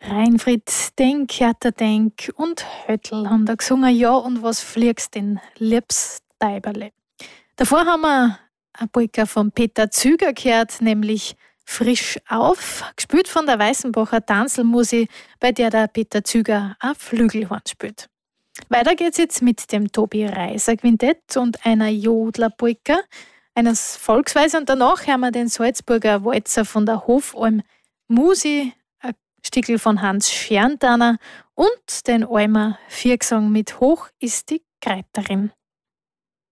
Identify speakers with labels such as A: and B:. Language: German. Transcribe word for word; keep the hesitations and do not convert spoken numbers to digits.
A: Reinfried Denk, Hertha Denk und Höttl haben da gesungen, ja, und was fliegst denn, liebs Teiberle. Davor haben wir eine Polka von Peter Züger gehört, nämlich Frisch auf, gespielt von der Weißenbacher Tanzelmusik, bei der der Peter Züger ein Flügelhorn spielt. Weiter geht's jetzt mit dem Tobi Reiser Quintett und einer Jodlerpolka, eines Volksweise, und danach hören wir den Salzburger Walzer von der Hofalm Musi, ein Stickel von Hans Scherntaner und den Almer Viergesang mit Hoch ist die Kreiterin.